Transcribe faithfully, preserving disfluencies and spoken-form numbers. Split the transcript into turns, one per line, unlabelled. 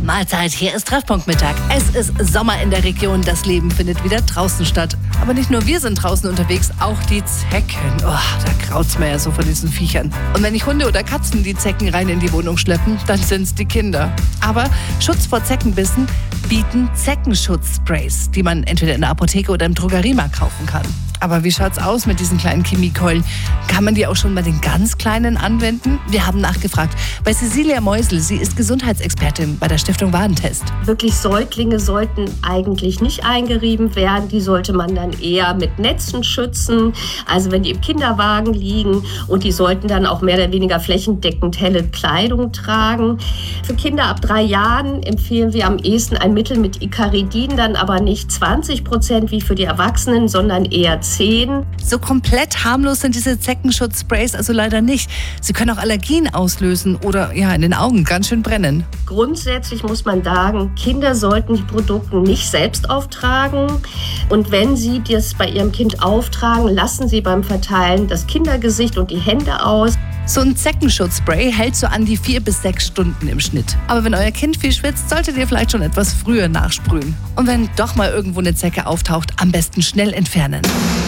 Mahlzeit, hier ist Treffpunkt Mittag. Es ist Sommer in der Region, das Leben findet wieder draußen statt. Aber nicht nur wir sind draußen unterwegs, auch die Zecken. Oh, da kraut's mir ja so von diesen Viechern. Und wenn nicht Hunde oder Katzen die Zecken rein in die Wohnung schleppen, dann sind's die Kinder. Aber Schutz vor Zeckenbissen bieten Zeckenschutzsprays, die man entweder in der Apotheke oder im Drogeriemarkt kaufen kann. Aber wie schaut's aus mit diesen kleinen Chemiekeulen? Kann man die auch schon bei den ganz Kleinen anwenden? Wir haben nachgefragt bei Cecilia Meusel. Sie ist Gesundheitsexpertin bei der Stiftung Warentest.
Wirklich Säuglinge sollten eigentlich nicht eingerieben werden. Die sollte man dann eher mit Netzen schützen. Also wenn die im Kinderwagen liegen. Und die sollten dann auch mehr oder weniger flächendeckend helle Kleidung tragen. Für Kinder ab drei Jahren empfehlen wir am ehesten ein Mittel mit Icaridin. Dann aber nicht zwanzig Prozent wie für die Erwachsenen, sondern eher zehn.
So komplett harmlos sind diese Zeckenschutzsprays also leider nicht. Sie können auch Allergien auslösen oder ja in den Augen ganz schön brennen.
Grundsätzlich muss man sagen, Kinder sollten die Produkte nicht selbst auftragen. Und wenn sie das bei ihrem Kind auftragen, lassen sie beim Verteilen das Kindergesicht und die Hände aus.
So ein Zeckenschutzspray hält so an die vier bis sechs Stunden im Schnitt. Aber wenn euer Kind viel schwitzt, solltet ihr vielleicht schon etwas früher nachsprühen. Und wenn doch mal irgendwo eine Zecke auftaucht, am besten schnell entfernen.